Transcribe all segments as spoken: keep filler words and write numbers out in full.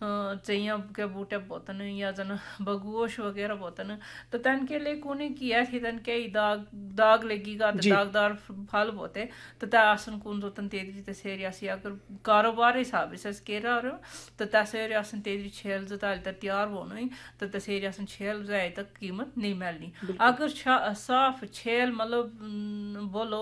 चइया के बूटे बोतन या जन बगुओश वगैरह बोतन तो तन के लिए कोने किया थी तन के दाग दाग लगेगा तो जी दागदार फल बोते तो ता आसन कुन तो तन तेरी ते सेरी आसी अगर कारोबार हिसाब से केरा और तो ता सेरी आसन तेरी छेल जताल त तैयार होनो तो ता सेरी आसन छेल जाए तक कीमत नहीं मिलनी बिल्कुल अगर साफ छेल मतलब बोलो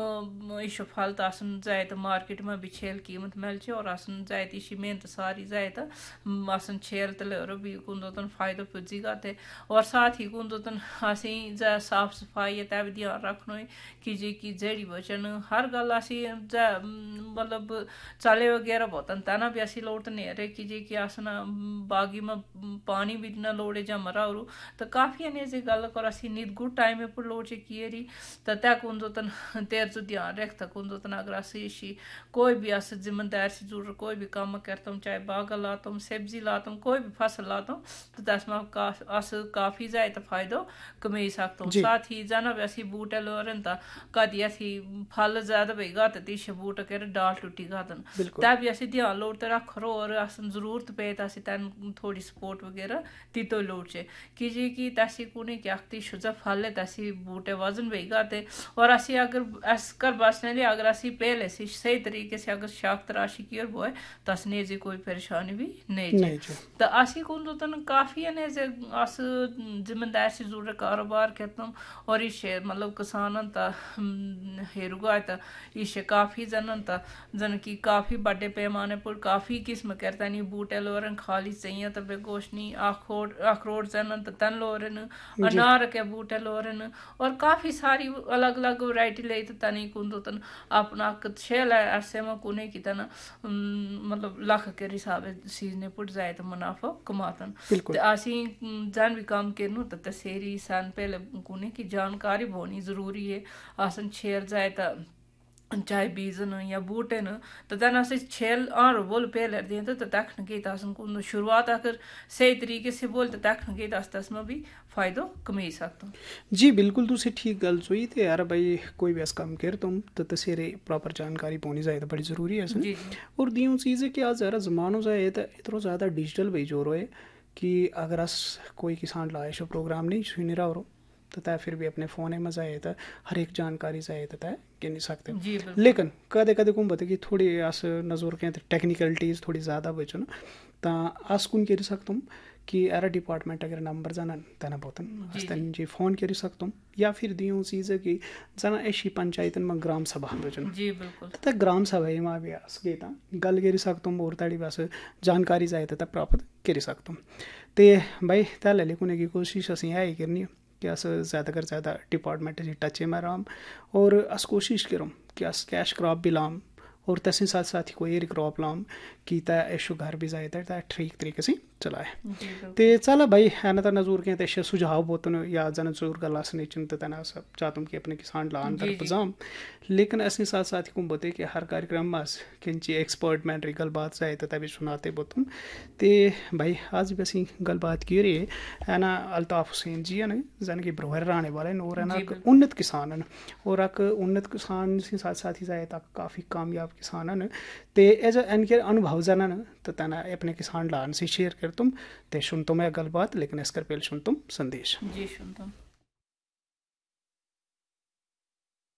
इशो फल तो आसन जाए तो मार्केट में भी छेल कीमत मिल और आसन जाए तो इसी मेहनत सारी जाए तो आसन छेल तले और भी कुंदोतन फायदा पुजीगा थे और साथ ही कुंदोतन असी जा साफ सफाई तब भी ध्यान रखना कि जी की जड़ी बचन हर गल असी जा मतलब चाले वगैरह बोतन तना भी असी लोड़ नहीं रहे कि जी की आसन बागी में पानी भी ना लोड़े जा मरा और तो काफी अने जे गल कर असी नित गुड टाइम पर लोड़ चे किए री तो त्या कुंदोतन तेर जो ध्यान रखता कुंदोतन अगर असी इसी कोई भी अस जिम्मेदार से जुड़ कोई भी काम करता हूँ चाहे बाग लाता हूँ सब्जी लाता हूँ कोई भी फसल लाता हूँ तो दस में का, अस काफी जाए तो फायदो कमाई सकता हूँ जी साथ ही जाना भी असी बूटे लोरन ता कदी असी फल ज्यादा भाई गा तीस बूट कर डाल टुटी गातन बिल्कुल तब भी असी ध्यान लोड़ते रख रो और असन जरूरत पे तो असी तन थोड़ी सपोर्ट वगैरह तीतो लोड़ चे कि जी की तसी कुने की आखती शुजा फल है तसी बूटे वजन भाई गाते और असी अगर अस कर बसने लिए अगर असी पहले से सही तरीके से अगर शाख तराशी की और बोए तो असने जी कोई परेशानी भी नहीं चे नहीं जी तो असी कुन तो तन काफी ने जे अस जिम्मेदार से जुड़े कारोबार करता हूँ और इसे मतलब किसान ता हेरुगा ता इसे काफी जनन ता जन की काफी बड़े पैमाने पर काफी किस्म करता नहीं बूटे लोरन खाली चाहिए तो बेगोशनी अखरोट अखरोट जनन ता तन लोरन जी अनार के बूटे लोरन और काफी सारी अलग अलग वैरायटी ले तो तनी कुन तो तन अपना छेल है ऐसे में कुने की तना मतलब लाख के हिसाब सीजने पुट जाए तो मुनाफा कमातन बिल्कुल तो असी जान भी काम करनू तो तसेरी सन पहले कुने की जानकारी होनी जरूरी है आसन छेल जाए तो चाहे बीजन या बूटे न तो तन अस छेल आर बोल पहले दिए तो तखन के तसन कुन शुरुआत अगर सही तरीके से बोल तो तखन के तस तस में भी फायदो कमाई सकता जी बिल्कुल तुसी ठीक गल सोई थे यार भाई कोई भी अस काम कर तुम तो तसेरे प्रॉपर जानकारी पौनी जाए तो बड़ी ज़रूरी है जी जी और दियों चीज़ है कि आज ज़रा ज़मानो जाए तो इतना ज़्यादा डिजिटल भाई जोर है कि अगर अस कोई किसान लाए शो प्रोग्राम नहीं सुनी रहा हो तो तय फिर भी अपने फ़ोन में जाए तो हर एक जानकारी जाए तो तय कह नहीं सकते जी बिल्कुल लेकिन कदे कदे कुम बता कि थोड़ी अस नजर के टेक्निकलिटीज थोड़ी ज़्यादा बचो ना तो अस कुन करी सकतुम कि एरा डिपार्टमेंट अगर नंबर जानन तना बोतन जी अस जी तन जी फोन करी सकतुम या फिर दियों चीज़ कि जना ऐसी पंचायतन में ग्राम सभा बचन जी बिल्कुल तथा ग्राम सभा में भी अस गई ता गल करी सकतुम और ताड़ी बस जानकारी जाए तथा प्राप्त करी सकतुम ते भाई ताले लिखने की कोशिश असें यही करनी कि अस ज़्यादा कर ज़्यादा डिपार्टमेंट जी टच में राम और अस कोशिश करूँ कि अस कैश क्रॉप भी लाम और तसे साथ साथ ही कोई एरी क्रॉप लाम कि ता ऐशो घर भी जाए ता ठीक तरीके से चलाए जी ते बिल्कुल चला भाई है ना नजूर के तशे सुझाव बोतन या जन जरूर गल चिंत तना सब चाहतुम कि अपने किसान ला अंदर जी जी पजाम लेकिन असें साथ साथ ही कुम बोते कि हर कार्यक्रम में किंची एक्सपर्ट मैन री गल बात जाए तभी सुनाते बोतुम ते भाई आज भी असी गल बात की रही है ना अल्ताफ हुसैन जी है ना जन की ब्रोहर रहने वाले हैं और है ना जी एक बिल्कुल उन्नत किसान हैं और एक उन्नत किसान से साथ साथ ही जाए तक काफ़ी कामयाब किसान हैं ते एज इनके अनुभव जाना ना तो तना अपने किसान लान से शेयर कर तुम ते सुन तुम गल बात लेकिन इसकर पहले सुन तुम संदेश जी सुनता हूँ